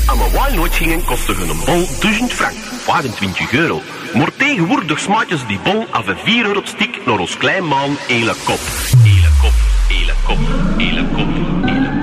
aan een walnoot gingen, kostte een bon 1000 frank, 25 euro. Maar tegenwoordig smaakten ze die bon af een 4 euro stik naar ons klein maan hele kop. Hele kop, hele kop, hele kop.